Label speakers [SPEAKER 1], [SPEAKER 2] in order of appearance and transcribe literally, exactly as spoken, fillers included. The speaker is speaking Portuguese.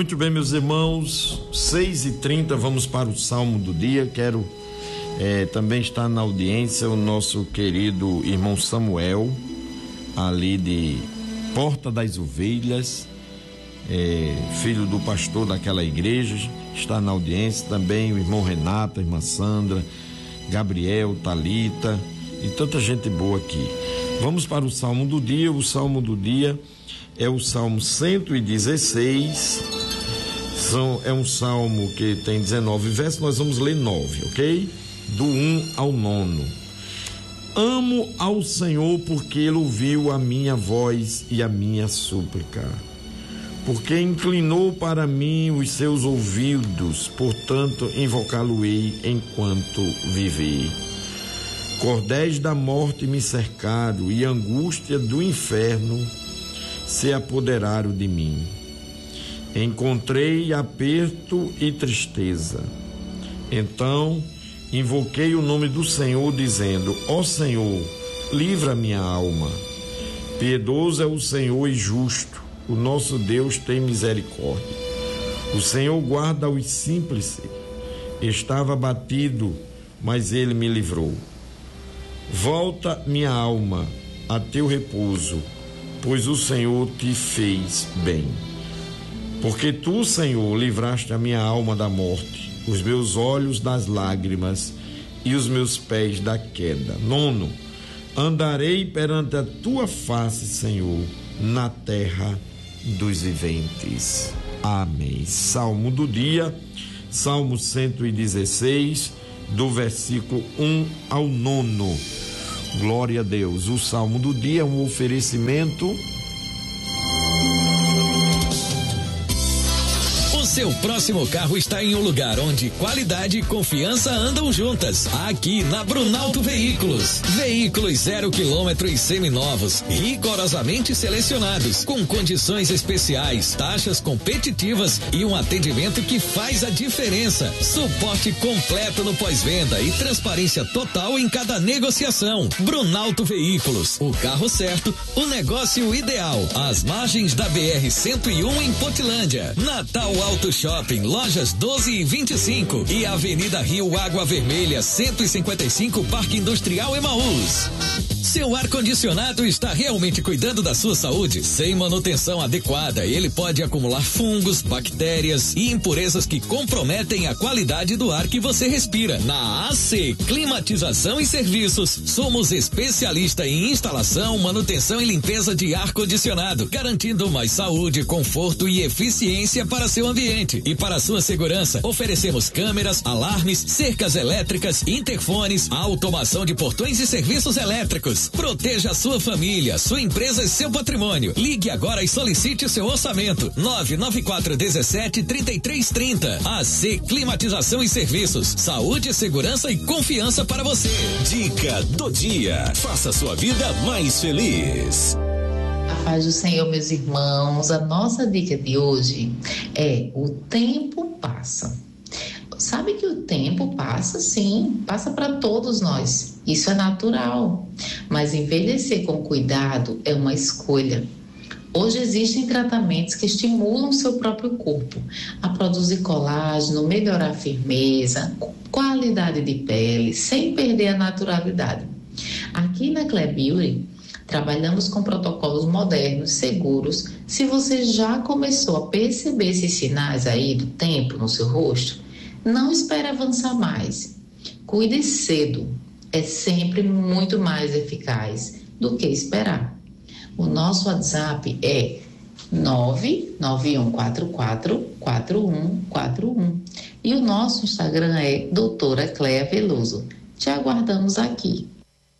[SPEAKER 1] Muito bem, meus irmãos, seis e trinta, vamos para o Salmo do dia. Quero é, também estar na audiência o nosso querido irmão Samuel, ali de Porta das Ovelhas, é, filho do pastor daquela igreja, está na audiência também o irmão Renato, a irmã Sandra, Gabriel, Talita e tanta gente boa aqui. Vamos para o Salmo do dia. O Salmo do dia é o Salmo cento e dezesseis. São, é um salmo que tem dezenove versos, nós vamos ler nove, ok? Do um ao nono. Amo ao Senhor porque Ele ouviu a minha voz e a minha súplica, porque inclinou para mim os seus ouvidos, portanto invocá-lo-ei enquanto viver. Cordéis da morte me cercaram e angústia do inferno se apoderaram de mim. Encontrei aperto e tristeza. Então invoquei o nome do Senhor, dizendo: ó Senhor, livra minha alma. Piedoso é o Senhor e justo, o nosso Deus tem misericórdia. O Senhor guarda os simples. Estava abatido, mas Ele me livrou. Volta minha alma a teu repouso, pois o Senhor te fez bem. Porque tu, Senhor, livraste a minha alma da morte, os meus olhos das lágrimas e os meus pés da queda. Nono, andarei perante a tua face, Senhor, na terra dos viventes. Amém. Salmo do dia, Salmo cento e dezesseis, do versículo um ao nono. Glória a Deus. O Salmo do dia é um oferecimento.
[SPEAKER 2] Seu próximo carro está em um lugar onde qualidade e confiança andam juntas. Aqui na Brunalto Veículos. Veículos zero quilômetro e seminovos, rigorosamente selecionados, com condições especiais, taxas competitivas e um atendimento que faz a diferença. Suporte completo no pós-venda e transparência total em cada negociação. Brunalto Veículos, o carro certo, o negócio ideal. Às margens da B R cento e um em Potilândia. Natal Auto Shopping, lojas doze e vinte e cinco e Avenida Rio Água Vermelha cento e cinquenta e cinco, Parque Industrial Emaús. Seu ar-condicionado está realmente cuidando da sua saúde? Sem manutenção adequada, ele pode acumular fungos, bactérias e impurezas que comprometem a qualidade do ar que você respira. Na A C Climatização e Serviços, somos especialista em instalação, manutenção e limpeza de ar-condicionado, garantindo mais saúde, conforto e eficiência para seu ambiente. E para sua segurança, oferecemos câmeras, alarmes, cercas elétricas, interfones, automação de portões e serviços elétricos. Proteja a sua família, sua empresa e seu patrimônio. Ligue agora e solicite seu orçamento. nove nove quatro um sete, três três três zero. A C Climatização e Serviços. Saúde, segurança e confiança para você.
[SPEAKER 3] Dica do dia. Faça a sua vida mais feliz.
[SPEAKER 4] A paz do Senhor, meus irmãos. A nossa dica de hoje é: o tempo passa. Sabe que o tempo passa, sim, passa para todos nós. Isso é natural. Mas envelhecer com cuidado é uma escolha. Hoje existem tratamentos que estimulam o seu próprio corpo a produzir colágeno, melhorar a firmeza, qualidade de pele, sem perder a naturalidade. Aqui na Clear Beauty, trabalhamos com protocolos modernos, seguros. Se você já começou a perceber esses sinais aí do tempo no seu rosto, não espere avançar mais. Cuide cedo. É sempre muito mais eficaz do que esperar. O nosso WhatsApp é nove nove um quatro quatro, quatro um quatro um e o nosso Instagram é doutora Cléa Veloso. Te aguardamos aqui.